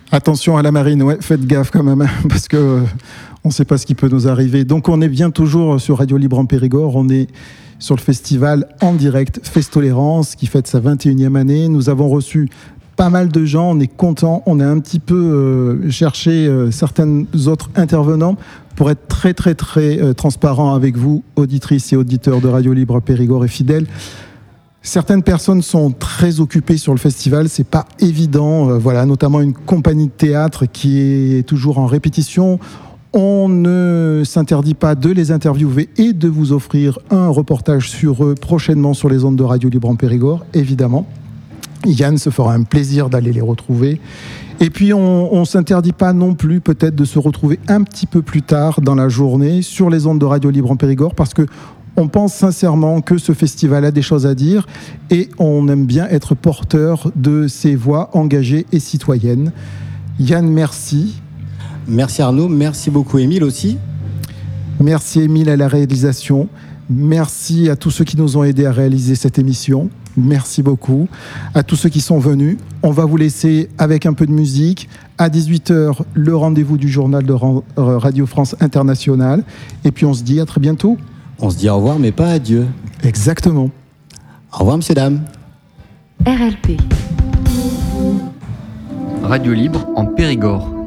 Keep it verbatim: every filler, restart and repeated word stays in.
Attention à la marine, ouais, faites gaffe quand même, hein, parce que euh, on ne sait pas ce qui peut nous arriver. Donc on est bien toujours sur Radio Libre en Périgord, on est sur le festival en direct Festolérance qui fête sa vingt et unième année. Nous avons reçu pas mal de gens, on est content, on a un petit peu euh, cherché euh, certains autres intervenants pour être très très très euh, transparent avec vous, auditrices et auditeurs de Radio Libre Périgord et fidèles. Certaines personnes sont très occupées sur le festival, c'est pas évident, euh, voilà, notamment une compagnie de théâtre qui est toujours en répétition. On ne s'interdit pas de les interviewer et de vous offrir un reportage sur eux prochainement sur les ondes de Radio Libre en Périgord, évidemment. Yann se fera un plaisir d'aller les retrouver. Et puis on ne s'interdit pas non plus peut-être de se retrouver un petit peu plus tard dans la journée sur les ondes de Radio Libre en Périgord parce que on pense sincèrement que ce festival a des choses à dire et on aime bien être porteur de ces voix engagées et citoyennes. Yann, merci. Merci Arnaud, merci beaucoup Émile aussi. Merci Émile à la réalisation. Merci à tous ceux qui nous ont aidés à réaliser cette émission. Merci beaucoup. À tous ceux qui sont venus. On va vous laisser avec un peu de musique. À dix-huit heures, le rendez-vous du journal de Radio France Internationale. Et puis on se dit à très bientôt. On se dit au revoir, mais pas adieu. Exactement. Au revoir, messieurs, dames. R L P. Radio Libre en Périgord.